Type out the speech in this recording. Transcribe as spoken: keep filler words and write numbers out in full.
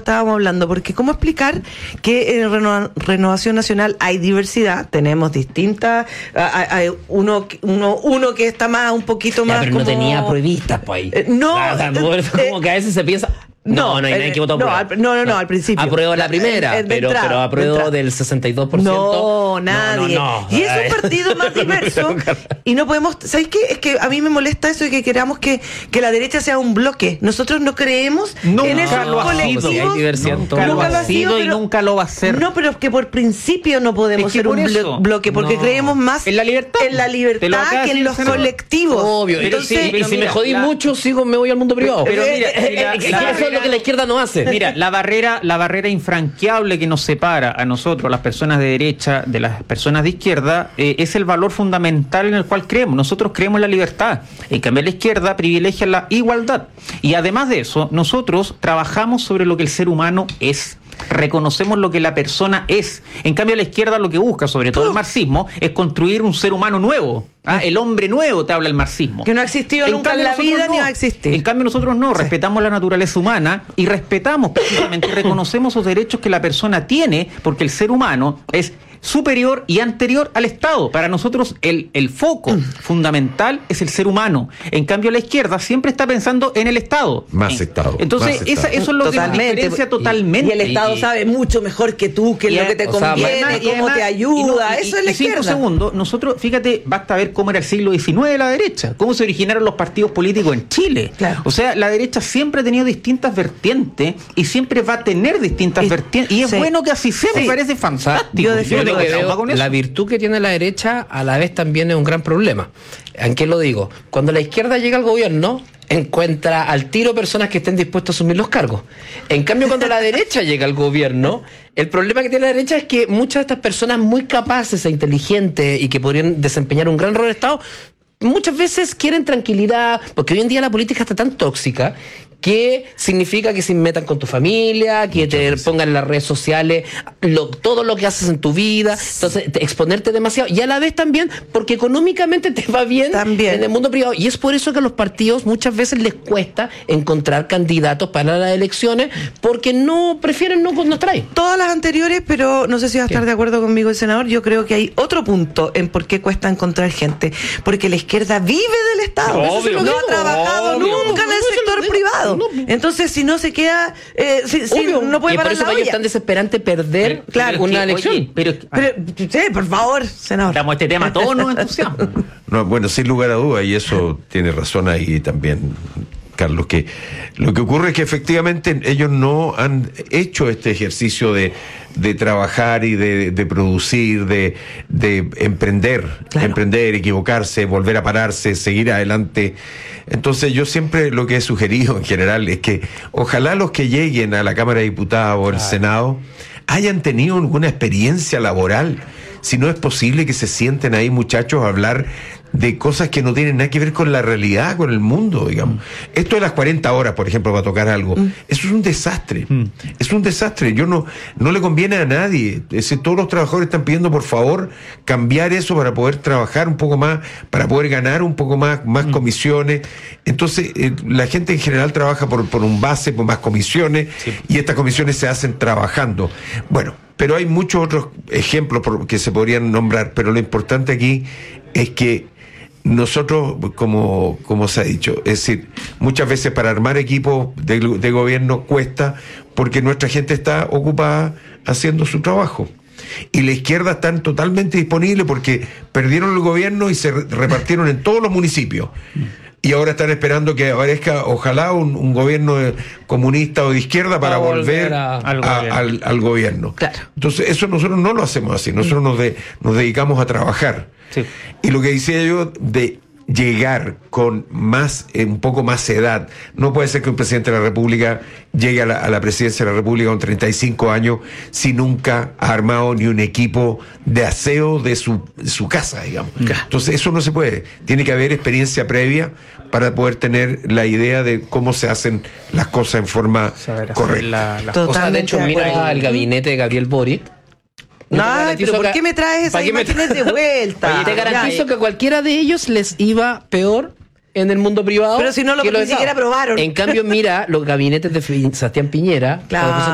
estábamos hablando, porque ¿cómo explicar que en Reno- Renovación Nacional hay diversidad? Tenemos distintas, hay, hay uno, uno, uno que está más, un poquito ya, más pero como... no tenía pruebistas, pues ahí. Eh, no, o sea, como, eh, como que a veces se piensa... No, no, no hay nadie que votó no, por al, no, no, no, al principio. Apruebo la primera, Eh, de pero, entrada, pero de apruebo entrada. del sesenta y dos por ciento. No, nadie. No, no, no. Y es un partido más diverso. Y no podemos. ¿Sabes qué? Es que a mí me molesta eso de que queramos que, que la derecha sea un bloque. Nosotros no creemos Nunca en esos lo ha sido. colectivos. Sí, hay diversidad. Nunca Nunca lo ha sido y pero- nunca lo va a ser. No, pero es que por principio no podemos Es que ser un por blo- eso. bloque, porque No. creemos más En la libertad. en la Te lo libertad acaba de que en decir los el senador. colectivos. Obvio, Entonces, y, si- y pero si mira, me jodí la- mucho, sigo, me voy al mundo privado. Pero mira, Eh, eh, la- eh, la- eso es lo que la izquierda no hace. Mira, la barrera, la barrera infranqueable que nos separa a nosotros, las personas de derecha, de las personas de izquierda, eh, es el valor fundamental en el cual creemos. Nosotros creemos en la libertad. En cambio, la izquierda privilegia la igualdad. Y además de eso, nosotros trabajamos sobre lo que el ser humano es. Reconocemos lo que la persona es. En cambio, la izquierda lo que busca, sobre todo el marxismo, es construir un ser humano nuevo. ¿Ah? El hombre nuevo, te habla el marxismo. Que no ha existido nunca en la nosotros vida no. ni va a existir. En cambio, nosotros no, respetamos la naturaleza humana y respetamos precisamente, reconocemos los derechos que la persona tiene, porque el ser humano es superior y anterior al Estado. Para nosotros el, el foco fundamental es el ser humano. En cambio, la izquierda siempre está pensando en el Estado. Más Estado. Entonces, más esa- Estado. eso es lo que nos Totalmente. diferencia Y- totalmente. Y el Estado Y- sabe mucho mejor que tú, qué es Y lo que te o sea, conviene, además- y cómo además- te ayuda. y no- y- Eso es la y cinco izquierda. segundos, nosotros, fíjate, basta ver cómo era el siglo diecinueve de la derecha, cómo se originaron los partidos políticos en Chile. Claro. O sea, la derecha siempre ha tenido distintas vertientes y siempre va a tener distintas Y- vertientes. Y es sí. bueno que así sea, Sí. me parece fantástico. yo Yo defiendo lo que tengo veo, trauma con eso. la virtud que tiene la derecha a la vez también es un gran problema. ¿En qué lo digo? Cuando la izquierda llega al gobierno, encuentra al tiro personas que estén dispuestos a asumir los cargos. En cambio, cuando la derecha llega al gobierno, el problema que tiene la derecha es que muchas de estas personas muy capaces e inteligentes y que podrían desempeñar un gran rol en el Estado, muchas veces quieren tranquilidad, porque hoy en día la política está tan tóxica que significa que se metan con tu familia, que te pongan en las redes sociales lo, todo lo que haces en tu vida, entonces te- exponerte demasiado, y a la vez también porque económicamente te va bien También. en el mundo privado, y es por eso que a los partidos muchas veces les cuesta encontrar candidatos para las elecciones, porque no prefieren no, no traer. Todas las anteriores, pero no sé si va a estar ¿Qué? de acuerdo conmigo el senador. Yo creo que hay otro punto en por qué cuesta encontrar gente. Porque la izquierda vive del Estado. Obvio, Eso es lo que no ha obvio, trabajado obvio. nunca en el No, eso sector lo digo. privado. No. Entonces, si no se queda, eh, si, si Obvio. no puede y por parar eso la para ellos es olla. tan desesperante perder Pero- claro, una que, elección. oye, pero, Pero, sí, por favor, senador. damos este tema, todos nos entusiasman. No, bueno, sin lugar a dudas, y eso tiene razón ahí también, Carlos, que lo que ocurre es que efectivamente ellos no han hecho este ejercicio de, de trabajar y de, de producir, de, de emprender, Claro. emprender, equivocarse, volver a pararse, seguir adelante. Entonces yo siempre lo que he sugerido en general es que ojalá los que lleguen a la Cámara de Diputados o al Senado hayan tenido alguna experiencia laboral. Si no es posible que se sienten ahí muchachos a hablar de cosas que no tienen nada que ver con la realidad, con el mundo, digamos. Esto de las cuarenta horas, por ejemplo, para tocar algo, Mm. eso es un desastre. Mm. Es un desastre. Yo no, no le conviene a nadie. Es decir, todos los trabajadores están pidiendo, por favor, cambiar eso para poder trabajar un poco más, para poder ganar un poco más, más mm. comisiones. Entonces, eh, la gente en general trabaja por, por un base, por más comisiones, sí. Y estas comisiones se hacen trabajando. Bueno, pero hay muchos otros ejemplos por, que se podrían nombrar, pero lo importante aquí es que nosotros, como, como se ha dicho, es decir, muchas veces para armar equipos de, de gobierno cuesta porque nuestra gente está ocupada haciendo su trabajo. Y la izquierda están totalmente disponible porque perdieron el gobierno y se repartieron en todos los municipios. Y ahora están esperando que aparezca, ojalá, un, un gobierno comunista o de izquierda para volver, volver a, a, al, gobierno. Al, al gobierno. Claro. Entonces, eso nosotros no lo hacemos así. Nosotros nos, de, nos dedicamos a trabajar. Sí. Y lo que decía yo de llegar con más, eh, un poco más edad. No puede ser que un presidente de la República llegue a la, a la presidencia de la República con treinta y cinco años si nunca ha armado ni un equipo de aseo de su, de su casa, digamos. Claro. Entonces eso no se puede. Tiene que haber experiencia previa para poder tener la idea de cómo se hacen las cosas en forma correcta. La, la... O sea, de hecho, mira el gabinete de Gabriel Boric. No, pero ¿por qué me traes esas imágenes de vuelta? Oye, te garantizo que a cualquiera de ellos les iba peor en el mundo privado. Pero si no lo, que ni lo siquiera probaron. En cambio, mira los gabinetes de Sebastián Piñera. Claro.